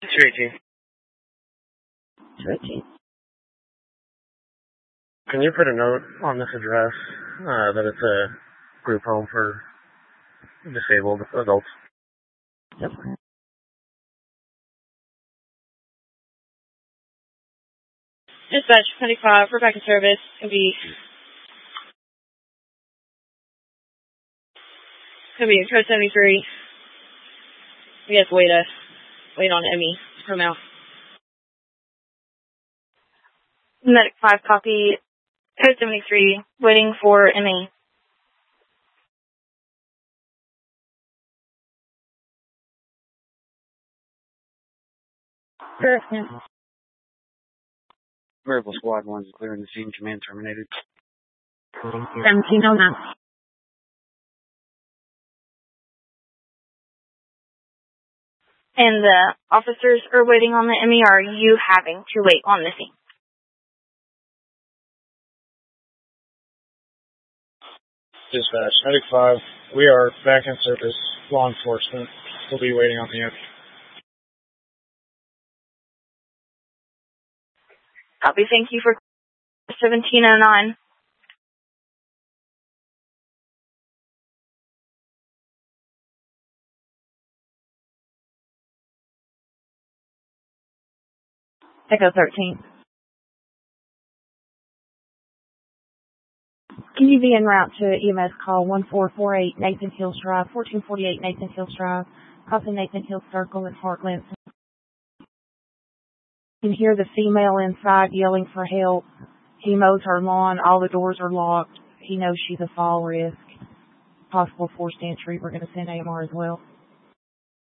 218. 218. Can you put a note on this address that it's a group home for disabled adults? Yep. Dispatch 25, we're back in service. Could be code 73. We have to wait on Emmy to come out. Medic 5 copy, code 73, waiting for Emmy. Sure. Variable Squad 1 is clearing the scene. Command terminated. 1709. And the officers are waiting on the Emmy, or are you having to wait on the scene? Dispatch 95. We are back in service. Law enforcement will be waiting on the Emmy. Copy. Thank you for 1709. Echo 13. Can you be en route to EMS call 1448 Nathan Hills Drive, 1448 Nathan Hills Drive, crossing Nathan Hills Circle in Heartland. You can hear the female inside yelling for help. He mows her lawn. All the doors are locked. He knows she's a fall risk. Possible forced entry. We're going to send AMR as well.